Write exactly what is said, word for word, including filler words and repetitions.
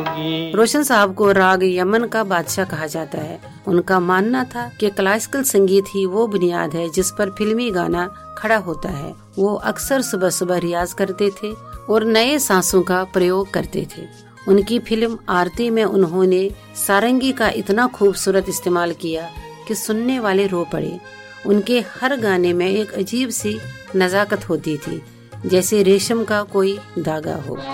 रोशन साहब को राग यमन का बादशाह कहा जाता है। उनका मानना था कि क्लासिकल संगीत ही वो बुनियाद है जिस पर फिल्मी गाना खड़ा होता है। वो अक्सर सुबह सुबह रियाज करते थे और नए सांसों का प्रयोग करते थे। उनकी फिल्म आरती में उन्होंने सारंगी का इतना खूबसूरत इस्तेमाल किया कि सुनने वाले रो पड़े। उनके हर गाने में एक अजीब सी नजाकत होती थी, जैसे रेशम का कोई धागा हो।